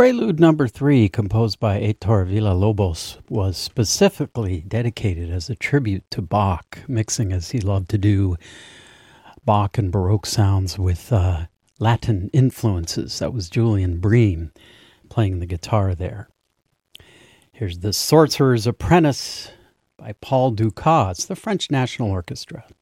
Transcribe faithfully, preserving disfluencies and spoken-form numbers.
Prelude number three, composed by Heitor Villa-Lobos, was specifically dedicated as a tribute to Bach, mixing as he loved to do Bach and Baroque sounds with uh, Latin influences. That was Julian Bream playing the guitar there. Here's The Sorcerer's Apprentice by Paul Dukas, the French National Orchestra.